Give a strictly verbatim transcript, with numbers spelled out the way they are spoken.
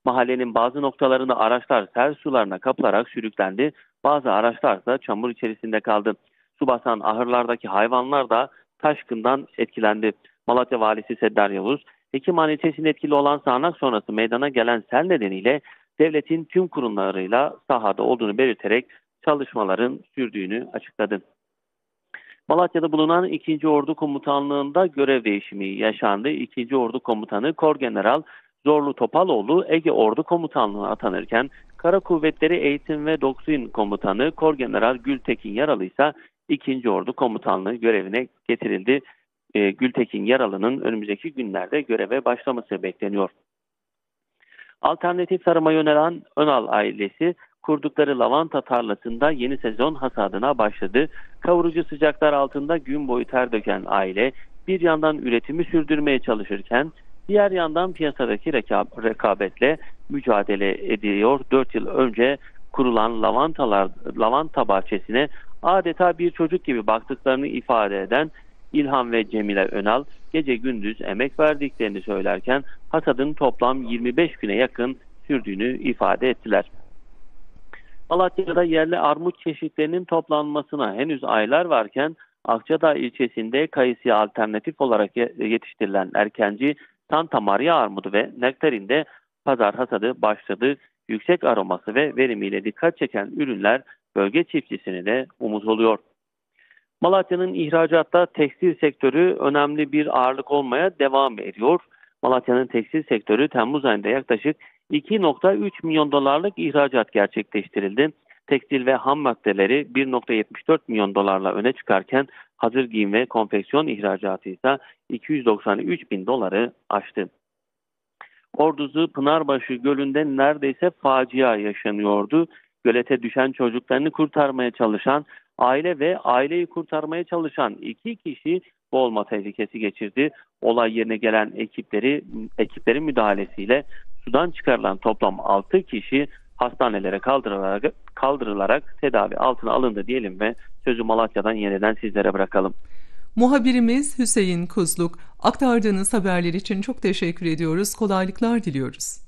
Mahallenin bazı noktalarında araçlar sel sularına kapılarak sürüklendi. Bazı araçlar da çamur içerisinde kaldı. Su basan ahırlardaki hayvanlar da taşkından etkilendi. Malatya Valisi Seddar Yavuz, Hekimhane ilçesinde etkili olan sağanak sonrası meydana gelen sel nedeniyle devletin tüm kurumlarıyla sahada olduğunu belirterek çalışmaların sürdüğünü açıkladı. Malatya'da bulunan ikinci. Ordu Komutanlığı'nda görev değişimi yaşandı. ikinci. Ordu Komutanı Korgeneral Zorlu Topaloğlu Ege Ordu Komutanlığı'na atanırken Kara Kuvvetleri Eğitim ve Doktrin Komutanı Korgeneral Gültekin Yaralı ise ikinci. Ordu Komutanlığı görevine getirildi. E, Gültekin Yaralı'nın önümüzdeki günlerde göreve başlaması bekleniyor. Alternatif tarıma yönelen Önal ailesi kurdukları lavanta tarlasında yeni sezon hasadına başladı. Kavurucu sıcaklar altında gün boyu ter döken aile bir yandan üretimi sürdürmeye çalışırken diğer yandan piyasadaki rekab- rekabetle mücadele ediyor. dört yıl önce kurulan lavantalar lavanta bahçesine adeta bir çocuk gibi baktıklarını ifade eden İlhan ve Cemile Önal gece gündüz emek verdiklerini söylerken hasadın toplam yirmi beş güne yakın sürdüğünü ifade ettiler. Malatya'da yerli armut çeşitlerinin toplanmasına henüz aylar varken Akçadağ ilçesinde kayısıya alternatif olarak yetiştirilen erkenci Santa Maria armudu ve nektarinde pazar hasadı başladı. Yüksek aroması ve verimiyle dikkat çeken ürünler bölge çiftçisine de umut oluyor. Malatya'nın ihracatta tekstil sektörü önemli bir ağırlık olmaya devam ediyor. Malatya'nın tekstil sektörü Temmuz ayında yaklaşık iki nokta üç milyon dolarlık ihracat gerçekleştirildi. Tekstil ve ham maddeleri bir nokta yetmiş dört milyon dolarla öne çıkarken hazır giyim ve konfeksiyon ihracatı ise iki yüz doksan üç bin doları aştı. Orduzu Pınarbaşı Gölü'nde neredeyse facia yaşanıyordu. Gölete düşen çocuklarını kurtarmaya çalışan aile ve aileyi kurtarmaya çalışan iki kişi boğulma tehlikesi geçirdi. Olay yerine gelen ekipleri ekiplerin müdahalesiyle sudan çıkarılan toplam altı kişi hastanelere kaldırılarak, kaldırılarak tedavi altına alındı diyelim ve sözü Malatya'dan yeniden sizlere bırakalım. Muhabirimiz Hüseyin Kuzluk, aktardığınız haberler için çok teşekkür ediyoruz. Kolaylıklar diliyoruz.